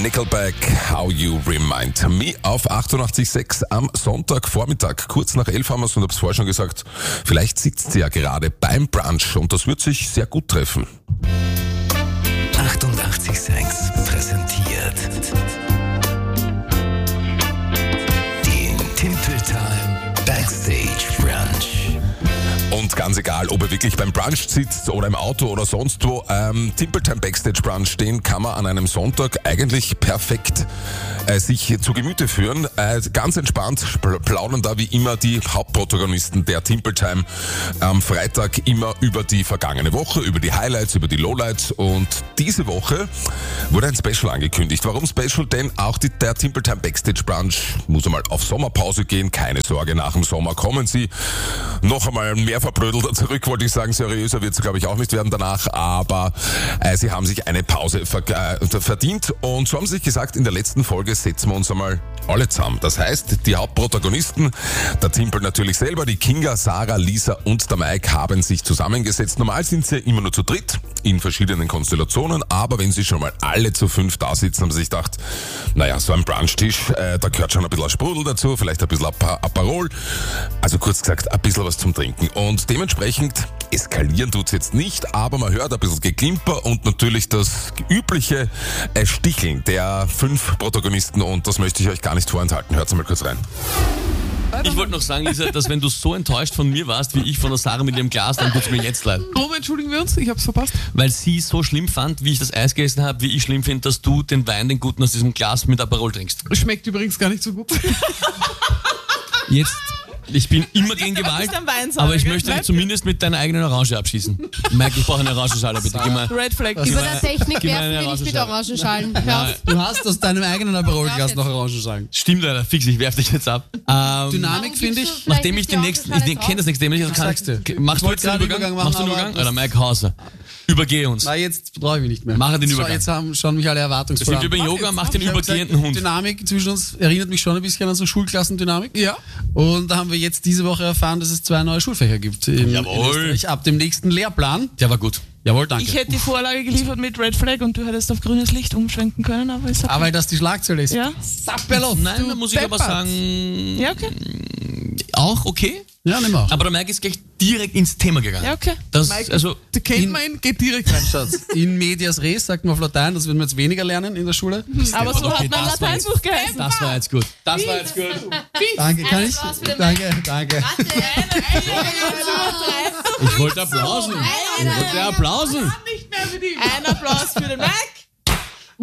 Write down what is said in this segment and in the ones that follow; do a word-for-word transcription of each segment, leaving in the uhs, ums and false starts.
Nickelback, How You Remind Me auf achtundachtzig Komma sechs am Sonntagvormittag. Kurz nach elf haben wir es und hab's vorher schon gesagt, vielleicht sitzt sie ja gerade beim Brunch und das wird sich sehr gut treffen. achtundachtzig Komma sechs präsentiert den Timpel Time Backstage Brunch. Und ganz egal, ob er wirklich beim Brunch sitzt oder im Auto oder sonst wo, ähm, Timpel Time Backstage Brunch, den kann man an einem Sonntag eigentlich perfekt äh, sich zu Gemüte führen. Äh, ganz entspannt plaudern da wie immer die Hauptprotagonisten der Timpel Time am Freitag immer über die vergangene Woche, über die Highlights, über die Lowlights. Und diese Woche wurde ein Special angekündigt. Warum Special? Denn auch die, der Timpel Time Backstage Brunch muss einmal auf Sommerpause gehen. Keine Sorge, nach dem Sommer kommen sie noch einmal mehr verblödelter zurück, wollte ich sagen. Seriöser wird es, glaube ich, auch nicht werden danach, aber äh, sie haben sich eine Pause ver- äh, verdient und so haben sie sich gesagt, in der letzten Folge setzen wir uns einmal alle zusammen. Das heißt, die Hauptprotagonisten, der Timpel natürlich selber, die Kinga, Sarah, Lisa und der Mike haben sich zusammengesetzt. Normal sind sie ja immer nur zu dritt, in verschiedenen Konstellationen, aber wenn sie schon mal alle zu fünf da sitzen, haben sie sich gedacht, naja, so ein Brunchtisch, äh, da gehört schon ein bisschen Sprudel dazu, vielleicht ein bisschen Ap- Aperol, also kurz gesagt, ein bisschen was zum Trinken. Und dementsprechend eskalieren tut's jetzt nicht, aber man hört ein bisschen Geklimper und natürlich das übliche äh, Sticheln der fünf Protagonisten und das möchte ich euch gar nicht vorenthalten. Hört's mal kurz rein. Ich wollte noch sagen, Lisa, dass wenn du so enttäuscht von mir warst, wie ich von der Sarah mit ihrem Glas, dann tut's mir jetzt leid. Warum entschuldigen wir uns? Ich hab's verpasst. Weil sie so schlimm fand, wie ich das Eis gegessen habe, wie ich schlimm finde, dass du den Wein, den guten aus diesem Glas mit Aperol trinkst. Schmeckt übrigens gar nicht so gut. Jetzt, ich bin immer gegen Gewalt, aber ich möchte dich zumindest mit deiner eigenen Orange abschießen. Mike, ich brauche eine Orangenschale, bitte. Gib mal. Red Flag. Gib Über mal- der Technik gib mal werfen eine wir nicht mit Orangenschale. Orangenschalen. Hör auf. Du hast aus deinem eigenen Aperolglas noch Orangenschalen. Stimmt leider, fix, ich werf dich jetzt ab. Ähm, Dynamik finde ich. Nachdem ich den nächsten, ich kenne das nächste, ich kann, sagst du? machst du Ich jetzt wollte den gerade Übergang? Übergang machen, Machst du den aber Übergang? das- Oder Mike Hauser? Übergehe uns. Na, jetzt traue ich mich nicht mehr. Mach den So, Übergang. jetzt haben, schauen mich alle erwartungsvoll Sind wir an. beim Yoga, mach den Ich hab übergehenden gesagt, Hund. Dynamik zwischen uns erinnert mich schon ein bisschen an so Schulklassendynamik. Ja. Und da haben wir jetzt diese Woche erfahren, dass es zwei neue Schulfächer gibt. In, Jawohl. in Österreich ab dem nächsten Lehrplan. Der war gut. Jawohl, danke. Ich hätte die Vorlage geliefert mit Red Flag und du hättest auf grünes Licht umschwenken können, aber es hat Aber weil das die Schlagzeile ist. Ja. Sappelo. Nein, da muss ich aber deppert. sagen, Ja, okay. auch okay. Ja, nimm auch. Aber der Mike ist gleich direkt ins Thema gegangen. Ja, okay. Das, Mike, also, der kennt man ihn, geht direkt rein. Schatz, in medias res, sagt man auf Latein, das würden wir jetzt weniger lernen in der Schule. Aber so Okay, hat mein das war jetzt- Lateinbuch geheißen. das war jetzt gut. Das war jetzt gut. Danke, kann ich? Applaus für den Danke, danke. Ich wollte applausen. Ich wollte applausen. Nicht mehr mit ihm. Ein Applaus für den Mike.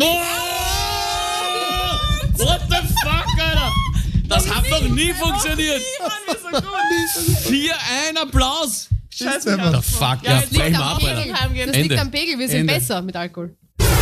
What the fuck, Alter? Das hat noch nie funktioniert. Vier, ein Applaus. Scheiße. The fuck, ja, Das liegt brechen wir am ab, Pegel. Alter. Heimgehen. Das liegt Ende. am Pegel, wir sind Ende. besser mit Alkohol.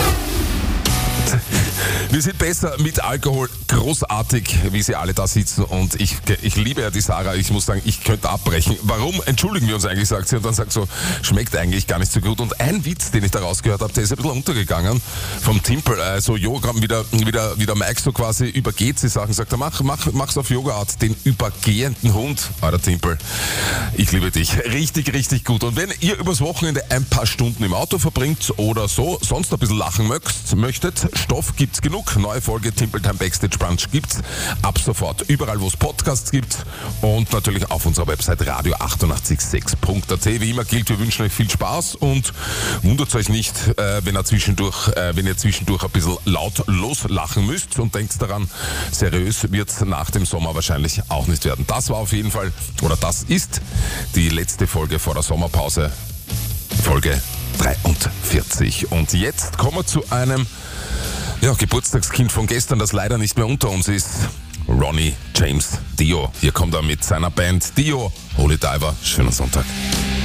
Wir sind besser mit Alkohol, großartig, wie sie alle da sitzen und ich, ich liebe ja die Sarah, ich muss sagen, ich könnte abbrechen. Warum entschuldigen wir uns eigentlich, sagt sie und dann sagt so, schmeckt eigentlich gar nicht so gut. Und ein Witz, den ich da rausgehört habe, der ist ein bisschen untergegangen vom Timpel, äh, so Yoga, wie der, wie, der, wie der Mike so quasi übergeht sie Sachen, sagt er, mach, mach, mach's auf Yoga-Art, den übergehenden Hund, euer Timpel. Ich liebe dich, richtig, richtig gut. Und wenn ihr übers Wochenende ein paar Stunden im Auto verbringt oder so, sonst ein bisschen lachen mögt, möchtet, Stoff gibt's genug. Neue Folge Timpel Time Backstage Brunch gibt's ab sofort überall, wo es Podcasts gibt und natürlich auf unserer Website radio achtundachtzig Komma sechs Punkt a t. Wie immer gilt, wir wünschen euch viel Spaß und wundert euch nicht, äh, wenn ihr zwischendurch, äh, wenn ihr zwischendurch ein bisschen laut loslachen müsst und denkt daran, seriös wird's nach dem Sommer wahrscheinlich auch nicht werden. Das war auf jeden Fall, oder das ist die letzte Folge vor der Sommerpause, Folge dreiundvierzig. Und jetzt kommen wir zu einem ja, Geburtstagskind von gestern, das leider nicht mehr unter uns ist. Ronnie James Dio. Hier kommt er mit seiner Band Dio. Holy Diver. Schönen Sonntag.